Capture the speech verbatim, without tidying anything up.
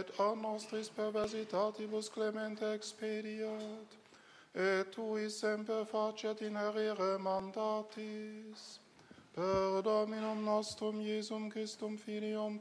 et a nostris perversitatibus clemente expediat, et tui semper facet inherere mandatis. Per Dominum nostrum Iesum Christum Filium